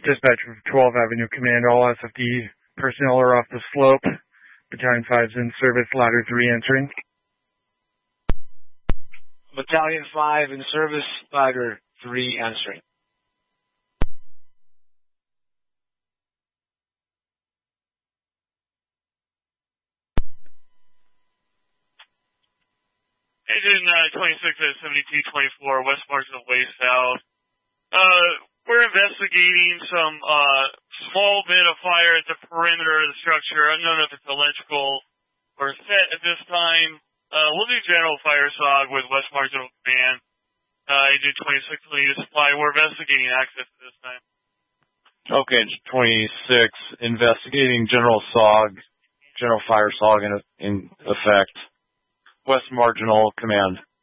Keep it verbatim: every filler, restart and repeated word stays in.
Dispatch of twelve Avenue Command, all S F D personnel are off the slope. Battalion five is in service, ladder three entering. Battalion five in service, ladder three answering. Agent uh, twenty-six at seventy-two twenty-four, West Marginal Way South. Uh, we're investigating some uh, small bit of fire at the perimeter of the structure. I don't know if it's electrical or set at this time. Uh, we'll do general fire S O G with West Marginal Command. Uh, Agent twenty-six will need a supply. We're investigating access at this time. Okay, twenty-six, investigating general S O G, general fire S O G in, in effect. West Marginal Command.